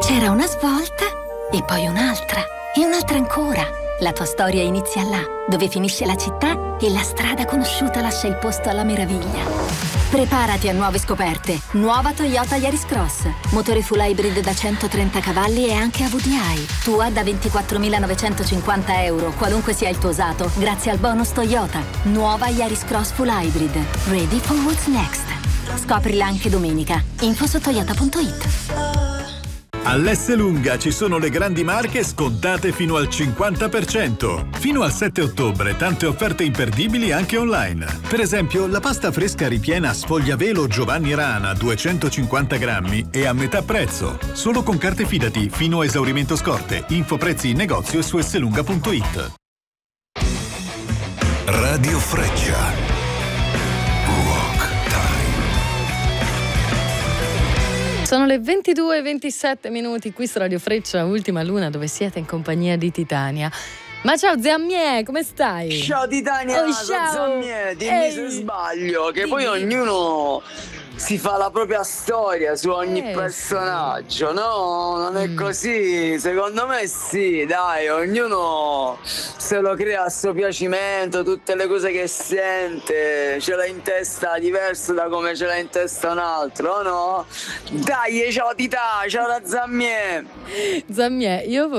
C'era una svolta e poi un'altra e un'altra ancora. La tua storia inizia là, dove finisce la città e la strada conosciuta lascia il posto alla meraviglia. Preparati a nuove scoperte. Nuova Toyota Yaris Cross. Motore full hybrid da 130 cavalli e anche AVDI. Tua da 24.950 euro, qualunque sia il tuo usato, grazie al bonus Toyota. Nuova Yaris Cross full hybrid. Ready for what's next. Scoprila anche domenica. Info su toyota.it. All'Esselunga ci sono le grandi marche scontate fino al 50%. Fino al 7 ottobre tante offerte imperdibili anche online. Per esempio, la pasta fresca ripiena Sfogliavelo Giovanni Rana 250 grammi è a metà prezzo. Solo con carte Fidati fino a esaurimento scorte. Info prezzi in negozio e su esselunga.it. Radio Freccia. Sono le 22:27 qui su Radio Freccia, Ultima Luna, dove siete in compagnia di Titania. Ma ciao Zammie, come stai? Ciao Titania, Oh, ciao. Zammie, dimmi se sbaglio, che poi ognuno si fa la propria storia su ogni personaggio, no? Non è così, secondo me sì, dai, ognuno se lo crea a suo piacimento, tutte le cose che sente, ce l'ha in testa diverso da come ce l'ha in testa un altro, no? Dai, ciao Tita, ciao da Zammie! Zammie, io